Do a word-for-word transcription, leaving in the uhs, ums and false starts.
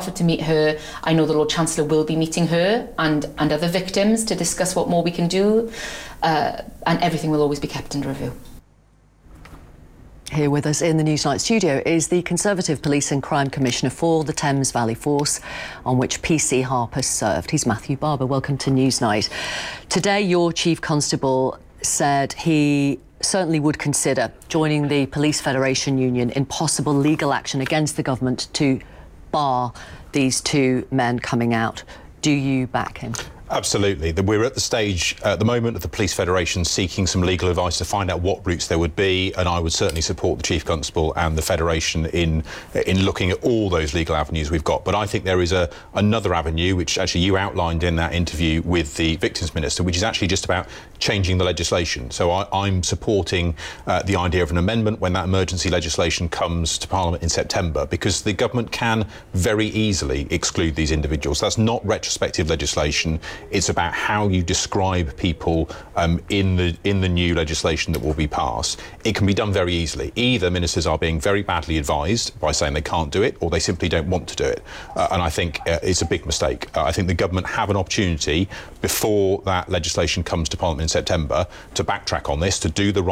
offered to meet her. I know the Lord Chancellor will be meeting her and, and other victims to discuss what more we can do, uh, and everything will always be kept under review. Here with us in the Newsnight studio is the Conservative Police and Crime Commissioner for the Thames Valley Force, on which P C Harper served. He's Matthew Barber. Welcome to Newsnight. Today, your Chief Constable said he certainly would consider joining the Police Federation Union in possible legal action against the government to bar these two men coming out. Do you back him? Absolutely. We're at the stage at the moment of the Police Federation seeking some legal advice to find out what routes there would be, and I would certainly support the Chief Constable and the Federation in in looking at all those legal avenues we've got. But I think there is a another avenue, which actually you outlined in that interview with the Victims Minister, which is actually just about changing the legislation. So I, I'm supporting uh, the idea of an amendment when that emergency legislation comes to Parliament in September, because the government can very easily exclude these individuals. That's not retrospective legislation. It's about how you describe people um, in the in the new legislation that will be passed. It can be done very easily. Either ministers are being very badly advised by saying they can't do it, or they simply don't want to do it. Uh, and I think uh, it's a big mistake. Uh, I think the government have an opportunity before that legislation comes to Parliament in September to backtrack on this, to do the right